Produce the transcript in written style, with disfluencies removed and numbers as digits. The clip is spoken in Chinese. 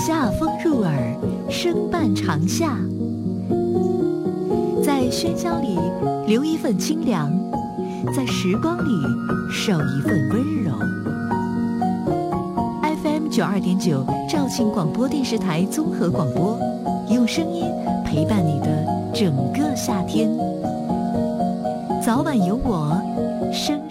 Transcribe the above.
夏风入耳，声伴长夏。在喧嚣里留一份清凉，在时光里守一份温柔。FM 92.9肇庆广播电视台综合广播，用声音陪伴你的整个夏天。早晚有我，声